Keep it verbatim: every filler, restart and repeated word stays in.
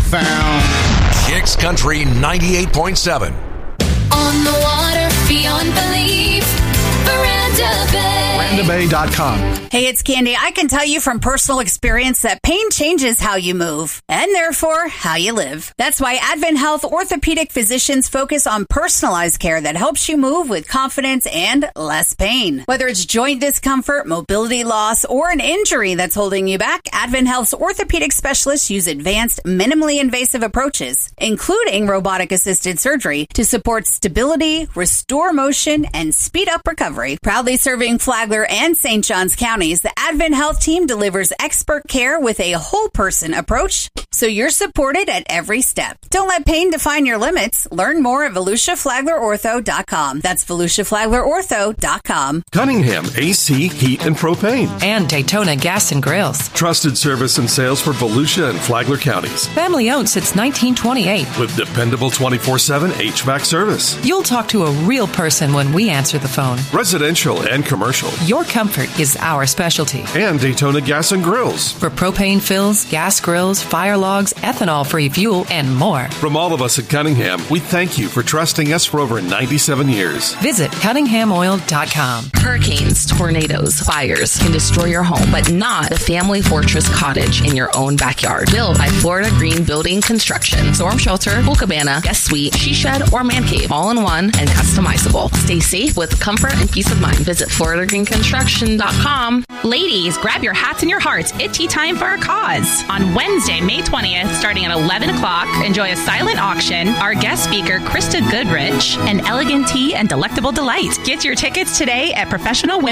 found. Kicks Country ninety-eight point seven. On the water, beyond belief, Veranda Bay. Veranda Bay dot com. Hey, it's Candy. I can tell you from personal experience that pain changes how you move, and therefore how you live. That's why Advent Health orthopedic physicians focus on personalized care that helps you move with confidence and less pain. Whether it's joint discomfort, mobility loss, or an injury that's holding you back, Advent Health's orthopedic specialists use advanced, minimally invasive approaches, including robotic-assisted surgery, to support stability, restore motion, and speed up recovery. Proudly serving Flagler and Saint Johns counties, the Advent Health team delivers expert care with a whole-person approach, so you're supported at every step. Don't let pain define your limits. Learn more at Volusia Flagler Ortho dot com. That's Volusia Flagler Ortho dot com. Cunningham A C, Heat, and Propane. And Daytona Gas and Grills. Trusted service and sales for Volusia and Flagler counties. Family owned since nineteen twenty-eight. With dependable twenty-four seven H V A C service. You'll talk to a real person when we answer the phone. Residential and commercial. Your comfort is our specialty. And Daytona Gas and Grills. For propane fills, gas grills, fire logs, ethanol-free fuel, and more. From all of us at Cunningham, we thank you for trusting us for over ninety-seven years. Visit Cunningham Oil dot com. Hurricanes, tornadoes, fires can destroy your home, but not the Family Fortress Cottage in your own backyard. Built by Florida Green Building Construction. Storm shelter, pool cabana, guest suite, she shed, or man cave, all in one and customizable. Stay safe with comfort and peace of mind. Visit Florida Green Construction dot com. Ladies, grab your hats and your hearts. It's tea time for our cause. On Wednesday, May twentieth, starting at eleven o'clock, enjoy a silent auction, our guest speaker, Krista Goodrich, and elegant tea and delectable delight. Get your tickets today at Professional Women